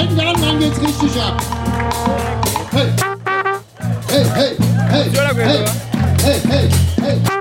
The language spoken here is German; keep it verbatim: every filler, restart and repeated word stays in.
Hände an, dann geht's richtig ab. Hey, hey, hey, hey, hey, hey, hey, hey.